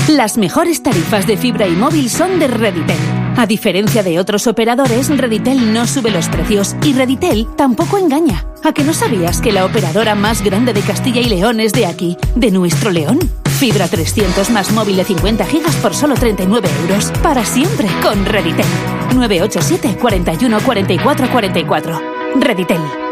Las mejores tarifas de fibra y móvil son de Reditel. A diferencia de otros operadores, Reditel no sube los precios y Reditel tampoco engaña. ¿A que no sabías que la operadora más grande de Castilla y León es de aquí, de nuestro León? Fibra 300 más móvil de 50 gigas por solo 39 euros. Para siempre con Reditel. 987 41 44 44. Reditel.